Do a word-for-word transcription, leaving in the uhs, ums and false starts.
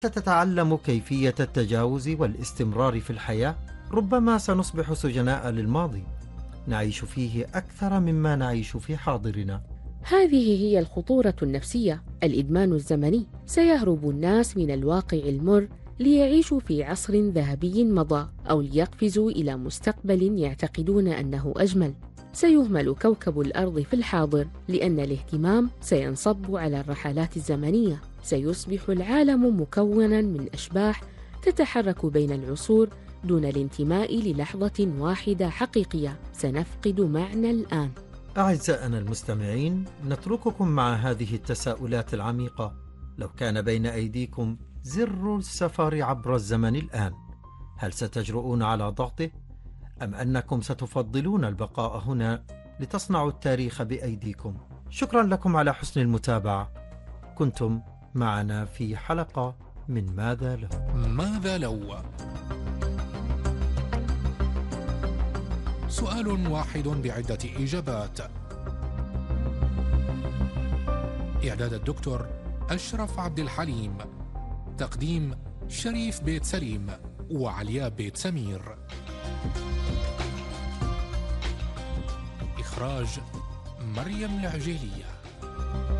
ستتعلم كيفية التجاوز والاستمرار في الحياة. ربما سنصبح سجناء للماضي، نعيش فيه أكثر مما نعيش في حاضرنا. هذه هي الخطورة النفسية. الإدمان الزمني. سيهرب الناس من الواقع المر ليعيشوا في عصر ذهبي مضى، أو ليقفزوا إلى مستقبل يعتقدون أنه أجمل. سيهمل كوكب الأرض في الحاضر، لأن الاهتمام سينصب على الرحلات الزمنية. سيصبح العالم مكونا من أشباح تتحرك بين العصور دون الانتماء للحظة واحدة حقيقية. سنفقد معنى الآن. أعزائنا المستمعين، نترككم مع هذه التساؤلات العميقة. لو كان بين أيديكم زر السفر عبر الزمن الآن، هل ستجرؤون على ضغطه؟ أم أنكم ستفضلون البقاء هنا لتصنعوا التاريخ بأيديكم؟ شكرا لكم على حسن المتابعة. كنتم معنا في حلقة من ماذا لو. ماذا لو؟ سؤال واحد بعدة إجابات. إعداد الدكتور أشرف عبد الحليم. تقديم شريف بيت سليم وعلياء بيت سمير. إخراج مريم العجيلية.